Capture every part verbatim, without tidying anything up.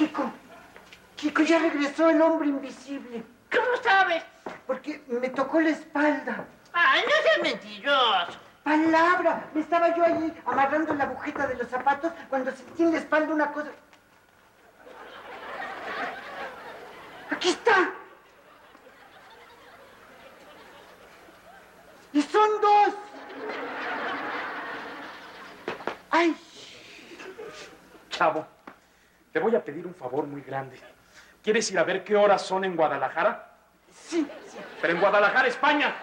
Kiko, Kiko, ya regresó el hombre invisible. ¿Cómo sabes? Porque me tocó la espalda. ¡Ay, no seas mentiroso! ¡Palabra! Me estaba yo allí amarrando la agujeta de los zapatos cuando sentí en la espalda una cosa... ¡Aquí está! ¡Y son dos! ¡Ay! Chavo, te voy a pedir un favor muy grande. ¿Quieres ir a ver qué horas son en Guadalajara? Sí, sí. Pero en Guadalajara, España.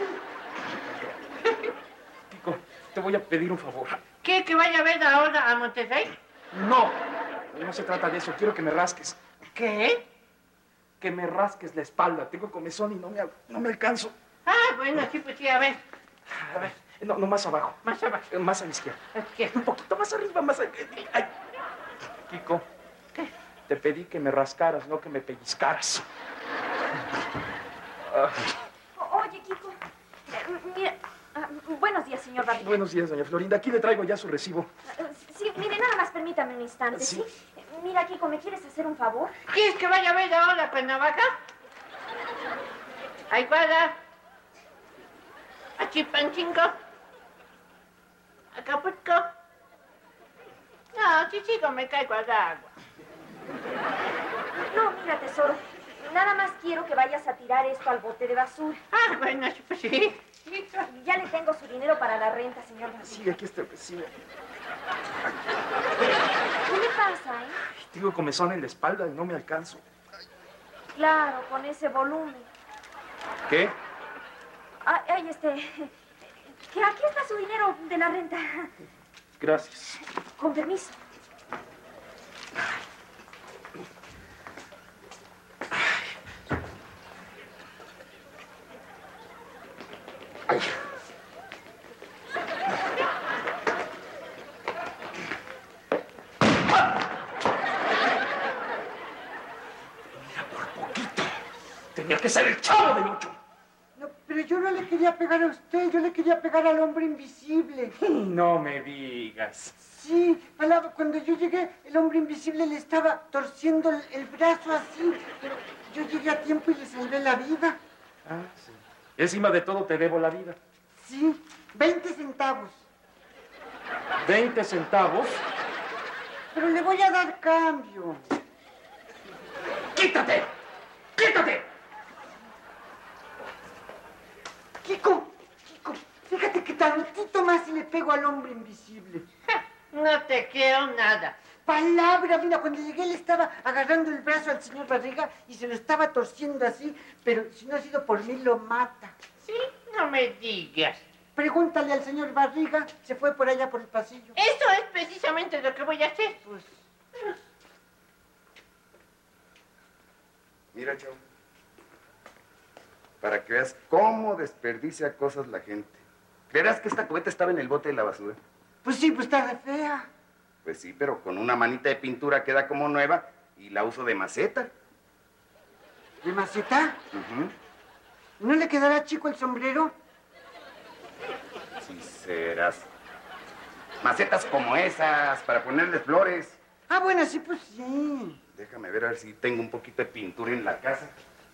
Kiko, te voy a pedir un favor. ¿Qué? ¿Que vaya a ver ahora a Monterrey? No, no se trata de eso. Quiero que me rasques. ¿Qué? Que me rasques la espalda. Tengo comezón y no me, no me alcanzo. Ah, bueno, sí, pues sí, a ver. A ver, no, no, más abajo. Más abajo. Más a la izquierda. ¿Qué? Un poquito más arriba, más arriba. Ay. Kiko, ¿Qué? te pedí que me rascaras, no que me pellizcaras. O- Oye, Kiko, eh, mira, ah, buenos días, señor Barriga. Buenos días, doña Florinda. Aquí le traigo ya su recibo. Eh, Sí, mire, nada más permítame un instante, ¿sí? Sí. Eh, Mira, Kiko, ¿me quieres hacer un favor? ¿Quieres que vaya a ver ahora con Navaja? ¿A Iguala? ¿A Chipancingo? ¿A Acapulco? No, si sigo me caigo al agua. No, mira, tesoro, nada más quiero que vayas a tirar esto al bote de basura. Ah, bueno, sí, pues sí. Ya le tengo su dinero para la renta, señor Barriga. Sí, aquí está el recibo. ¿Qué le pasa, eh? Tengo comezón en la espalda y no me alcanzo. Claro, con ese volumen. ¿Qué? Ay, ay, este... Que aquí está su dinero de la renta. Gracias. Con permiso. Ay. Mira, por poquito. Tenía que ser el Chavo del Ocho. No, pero yo no le quería pegar a usted, yo le quería pegar al hombre invisible. No me digas. Sí, palabra, cuando yo llegué, el hombre invisible le estaba torciendo el, el brazo así, pero yo llegué a tiempo y le salvé la vida. Ah, sí. Encima de todo te debo la vida. Sí, veinte centavos. veinte centavos. Pero le voy a dar cambio. ¡Quítate! ¡Quítate! Kiko, Kiko, fíjate que tantito más y le pego al hombre invisible. Ja, no te creo nada. Palabra, mira, cuando llegué le estaba agarrando el brazo al señor Barriga y se lo estaba torciendo así, pero si no ha sido por mí lo mata. ¿Sí? No me digas. Pregúntale al señor Barriga, se fue por allá por el pasillo. Eso es precisamente lo que voy a hacer. Pues, Mira, Chavo, para que veas cómo desperdicia cosas la gente. ¿Creerás que esta cubeta estaba en el bote de la basura? pues sí, pues está re fea. Pues sí, pero con una manita de pintura queda como nueva y la uso de maceta. ¿De maceta? Ujú. ¿No le quedará chico el sombrero? Sí serás. Macetas como esas, para ponerle flores. Ah, bueno, sí, pues sí. Déjame ver a ver si tengo un poquito de pintura en la casa.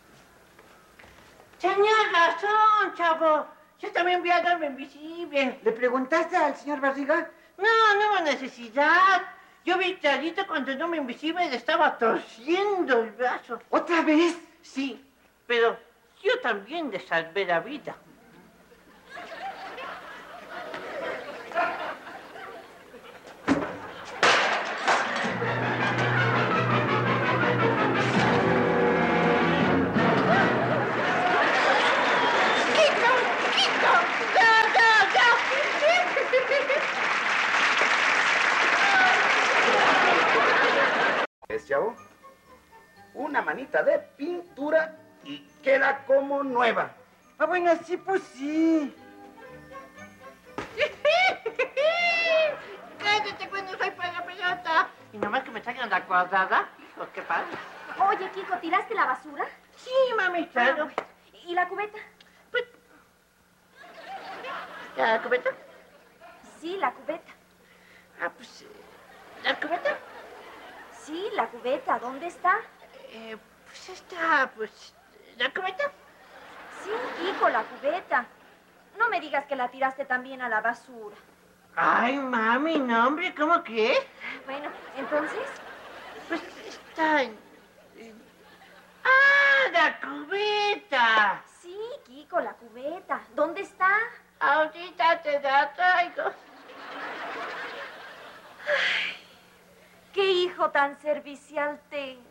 Tenía razón, chavo. Yo también vi al hombre invisible. ¿Le preguntaste al señor Barriga? No, no hubo necesidad. Yo vi clarito cuando el hombre invisible le estaba torciendo el brazo. ¿Otra vez? Sí, pero yo también le salvé la vida. ¡Kiko! ¡Kiko! ¡Ya, ya, ya! ¿Ves, Chavo? Una manita de pintura y queda como nueva. Ah, bueno, sí, pues sí. ¡Cállate cuando soy para pelota! Y nomás que me traigan la cuadrada. Hijo, qué padre. Oye, Kiko, ¿tiraste la basura? Sí, mami, claro. ¿Y la cubeta? Pues... ¿Ya la cubeta? Sí, la cubeta. Ah, pues... eh, ¿la cubeta? Sí, la cubeta, ¿dónde está? Eh, pues está, pues, ¿la cubeta? Sí, Kiko, la cubeta. No me digas que la tiraste también a la basura. Ay, mami, no, hombre, ¿cómo que? Bueno, entonces... Pues está en... en- ¡Ah, la cubeta! Sí, Kiko, la cubeta. ¿Dónde está? Ahorita te la traigo. Qué hijo tan servicial tengo.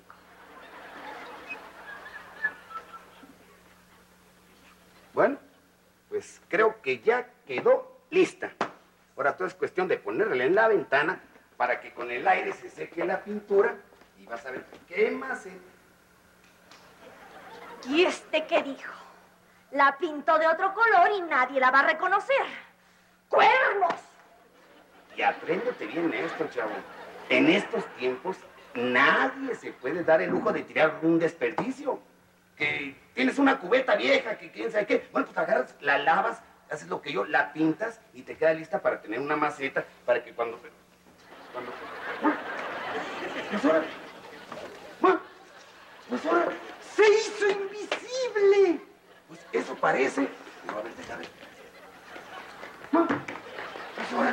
Bueno, pues creo que ya quedó lista. Ahora todo es cuestión de ponerla en la ventana para que con el aire se seque la pintura y vas a ver qué más se... ¿Y este qué dijo? La pintó de otro color y nadie la va a reconocer. ¡Cuernos! Y apréndete bien esto, chavo. En estos tiempos nadie se puede dar el lujo de tirar un desperdicio. Que tienes una cubeta vieja, que quién sabe qué. Bueno, pues agarras, la lavas, haces lo que yo, la pintas y te queda lista para tener una maceta para que cuando... cuando... Pues ahora... Pues ahora... ¡Se hizo invisible! Pues eso parece. No, a ver, deja ver. Pues ahora...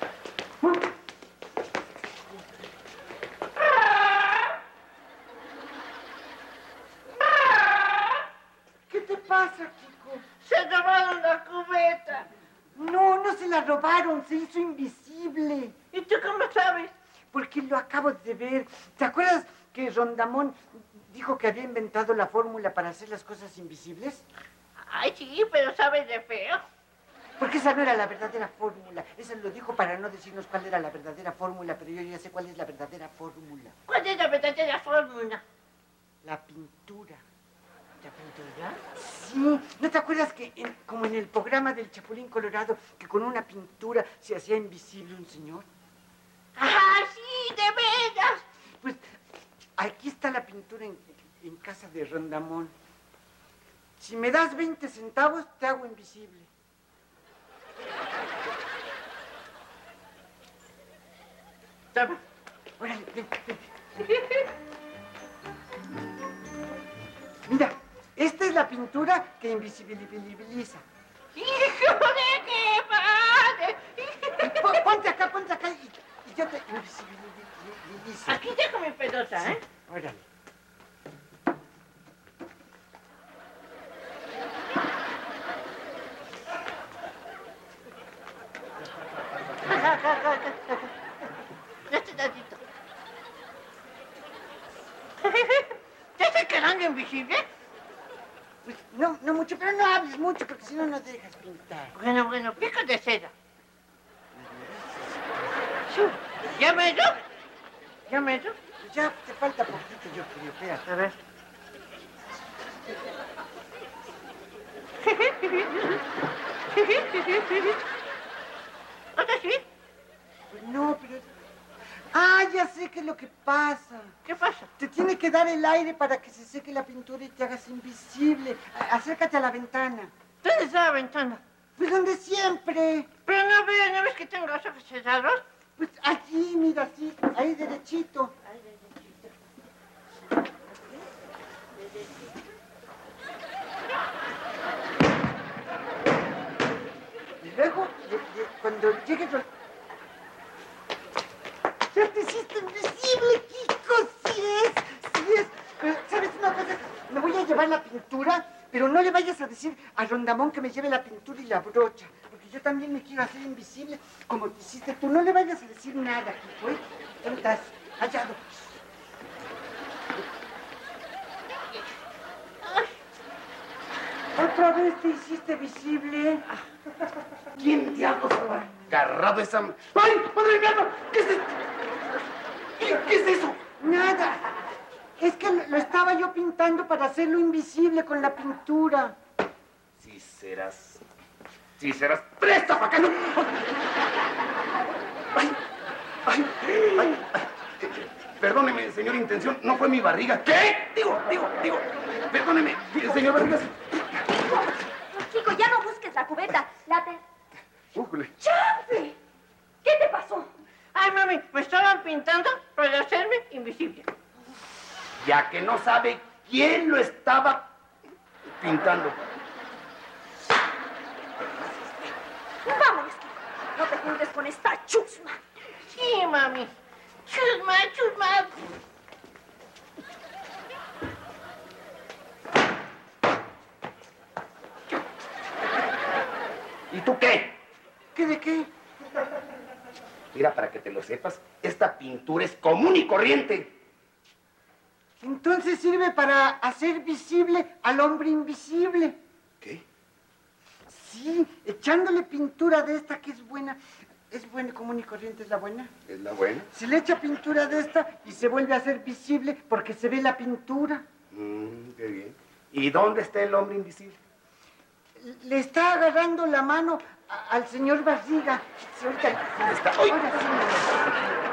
¿Qué te pasa, Kiko? Se robaron la cubeta. No, no se la robaron, se hizo invisible. ¿Y tú cómo sabes? Porque lo acabo de ver. ¿Te acuerdas que Rondamón dijo que había inventado la fórmula para hacer las cosas invisibles? Ay, sí, pero sabes de feo. Porque esa no era la verdadera fórmula. Esa lo dijo para no decirnos cuál era la verdadera fórmula, pero yo ya sé cuál es la verdadera fórmula. ¿Cuál es la verdadera fórmula? La pintura. ¿La pintura? Sí, ¿no te acuerdas que en- como en el programa del Chapulín Colorado, que con una pintura se hacía invisible un señor? ¡Ah, sí, de veras! Pues aquí está la pintura en, en casa de Rondamón. Si me das veinte centavos, te hago invisible. Toma. Órale, ven, ven. Mira, esta es la pintura que invisibiliza. ¡Hijo de qué padre! Po- Ponte acá, ponte acá y, y yo te invisibilizo. Aquí dejo mi pelota, ¿eh? Órale. Acá, acá, acá, acá, acá. Este tantito. ¿Ya estás quedando invisible? Pues no, no mucho, pero no hables mucho, porque si no, no te dejas pintar. Bueno, bueno, pico de seda. ¿Ya me dio? ¿Ya me dio? Pues ya te falta poquito, yo creo, espérate. A ver. ¿Otra sí? Pues no, pero... Ah, ya sé qué es lo que pasa. ¿Qué pasa? Te tiene que dar el aire para que se seque la pintura y te hagas invisible. A- acércate a la ventana. ¿Dónde está la ventana? Pues donde siempre. Pero no veo, ¿no ves que tengo los ojos cerrados? Pues allí, mira, así, ahí derechito. Y luego, de- de- cuando llegue... Ron- ¡Ya te hiciste invisible, Kiko! ¡Sí es! ¡Sí es! Pero, ¿sabes una cosa? Me voy a llevar la pintura, pero no le vayas a decir a Rondamón que me lleve la pintura y la brocha, porque yo también me quiero hacer invisible como te hiciste tú. No le vayas a decir nada, Kiko, ¿eh? ¿Dónde estás? Callado. ¿Otra vez te hiciste visible? ¿Quién diablos habrá agarrado esa... ¡Ay, madre mía! no! ¿Qué es esto? ¿Qué, qué es eso? Nada. Es que lo lo estaba yo pintando para hacerlo invisible con la pintura. Sí serás... Sí serás... ¡Presta para acá! no! ¡Ay! ¡Ay! ¡Ay! ay. Perdóneme, señor Intención, no fue mi barriga. ¿Qué? Digo, digo, digo. Perdóneme, señor Vargas. Kiko, ya no busques la cubeta. La te... Újule. ¡Chanfle! ¿Qué te pasó? Ay, me mami, me estaban pintando para hacerme invisible. Ya que no sabe quién lo estaba pintando. Vámonos, no te juntes con esta chusma. Sí, mami. Chusma, chusma. ¿Y tú qué? ¿Qué de qué? Mira, para que te lo sepas, esta pintura es común y corriente. Entonces sirve para hacer visible al hombre invisible. ¿Qué? Sí, echándole pintura de esta que es buena. ¿Es buena, común y corriente es la buena? ¿Es la buena? Se le echa pintura de esta y se vuelve a hacer visible porque se ve la pintura. Mm, qué bien. ¿Y dónde está el hombre invisible? Le está agarrando la mano a- al señor Barriga. Sí, ahorita- Está- ¡Ay! Ahora sí,